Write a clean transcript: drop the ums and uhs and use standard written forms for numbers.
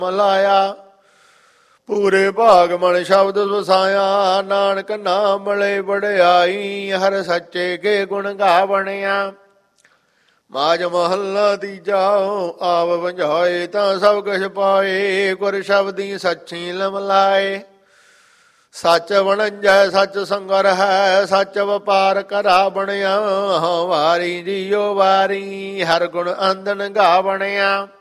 Malaya. ਪੂਰੇ ਭਾਗ ਮਨ ਸ਼ਬਦ ਵਸਾਇਆ, ਨਾਨਕ ਨਾਮ ਮਿਲੇ ਵਡਿਆਈ। ਹਰ ਸੱਚੇ ਕੇ ਗੁਣ ਗਾਵਣਿਆ। ਮਾਝ ਮਹੱਲਾ ਤੀਜਾ। ਆਪ ਵੰਝਾਏ ਤਾਂ ਸਭ ਕੁਛ ਪਾਏ, ਗੁਰ ਸ਼ਬਦੀ ਸੱਚੀ ਲਮਲਾਏ। ਸੱਚ ਵਣਜੈ ਸੱਚ ਸੰਗਰ ਹੈ, ਸੱਚ ਵਪਾਰ ਕਰਾ ਬਣਿਆ। ਵਾਰੀ ਜੀਓ ਵਾਰੀ, ਹਰ ਗੁਣ ਅੰਦਨ ਗਾਵਣਿਆ।